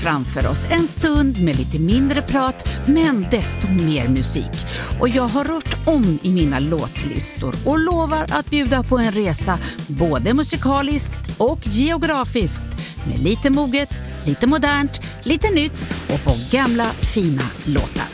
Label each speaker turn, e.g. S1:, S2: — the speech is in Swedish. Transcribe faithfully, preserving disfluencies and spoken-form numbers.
S1: framför oss. En stund med lite mindre prat men desto mer musik. Och jag har rört om i mina låtlistor och lovar att bjuda på en resa både musikaliskt och geografiskt. Med lite moget, lite modernt, lite nytt och på gamla fina låtar.